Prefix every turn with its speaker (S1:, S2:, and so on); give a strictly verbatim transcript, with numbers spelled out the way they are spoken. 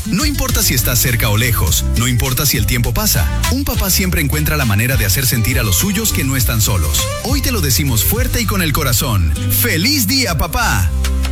S1: No importa si estás cerca o lejos, no importa si el tiempo pasa, un papá siempre encuentra la manera de hacer sentir a los suyos que no están solos. Hoy te lo decimos fuerte y con el corazón. ¡Feliz día, papá!